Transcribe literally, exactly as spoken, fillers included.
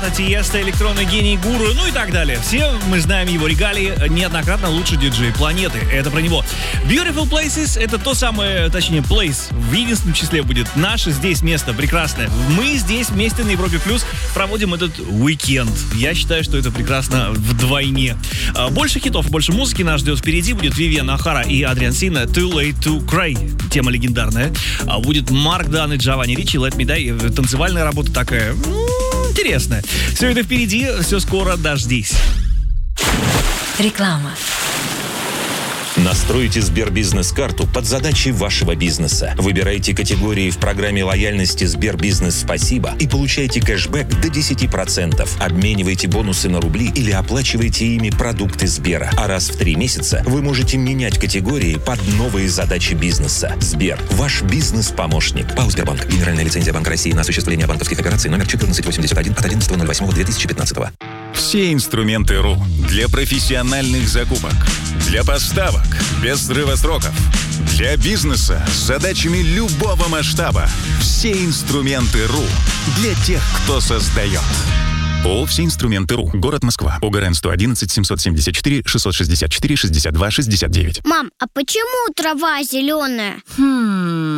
Дата, Тиеста, электронный гений Гуру, ну и так далее. Все мы знаем его регалии, неоднократно лучший диджей планеты. Это про него. Beautiful Places — это то самое, точнее, place, в единственном числе будет наше здесь место прекрасное. Мы здесь вместе на Европе Плюс проводим этот уикенд. Я считаю, что это прекрасно вдвойне. Больше хитов, больше музыки нас ждет впереди. Будет Вивиан Охара и Адриан Сина, Too Late to Cry. Тема легендарная. Будет Марк Дан и Джованни Ричи, Let Me Die. Танцевальная работа такая, ну, интересная. Все это впереди, все скоро, дождись. Реклама. Настройте Сбербизнес-карту под задачи вашего бизнеса. Выбирайте категории в программе лояльности Сбербизнес Спасибо и получайте кэшбэк до десять процентов. Обменивайте бонусы на рубли или оплачивайте ими продукты Сбера. А раз в три месяца вы можете менять категории под новые задачи бизнеса. Сбер – ваш бизнес-помощник. ПАО «Сбербанк». Генеральная лицензия Банка России на осуществление банковских операций номер четырнадцать восемьдесят один от одиннадцатого ноль восьмого две тысячи пятнадцатого. Все инструменты РУ для профессиональных закупок, для поставок без срыва сроков, для бизнеса с задачами любого масштаба. Все инструменты РУ для тех, кто создает. ООО «Все инструменты РУ». Город Москва. ОГРН сто одиннадцать семьсот семьдесят четыре шестьсот шестьдесят четыре шестьдесят два шестьдесят девять. Мам, а почему трава зеленая? Хм...